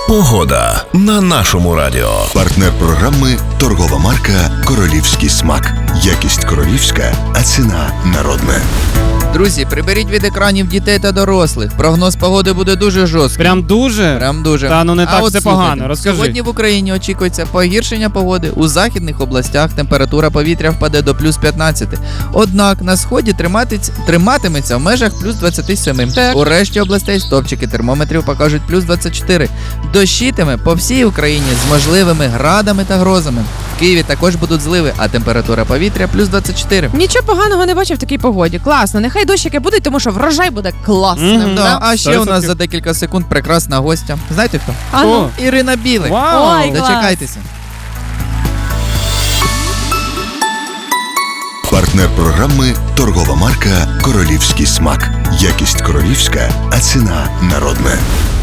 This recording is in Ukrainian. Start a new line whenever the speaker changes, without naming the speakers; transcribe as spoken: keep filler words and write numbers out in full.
Погода на нашому радіо.
Партнер програми – торгова марка «Королівський смак». Якість королівська, а ціна народна.
Друзі, приберіть від екранів дітей та дорослих. Прогноз погоди буде дуже жорсткий.
Прям дуже?
Прям дуже.
Та ну не
А
так
от
все
слухайте,
погано, розкажи.
Сьогодні в Україні очікується погіршення погоди. У західних областях температура повітря впаде до плюс п'ятнадцяти. Однак на сході триматиць- триматиметься в межах плюс двадцять сім.
Так.
У решті областей стовпчики термометрів покажуть плюс двадцять чотири. Дощитиме по всій Україні з можливими градами та грозами. В Києві також будуть зливи, а температура повітря плюс двадцять чотири.
Нічого поганого не бачив в такій погоді. Класно. Нехай дощики будуть, тому що врожай буде класним.
Мгм.
Да,
Да?
а ще
сто
у нас
відсотків.
за декілька секунд прекрасна гостя. Знаєте хто?
А ну.
Ірина Білик.
Вау!
Ой, клас.
Дочекайтеся.
Партнер програми – торгова марка «Королівський смак». Якість королівська, а ціна народна.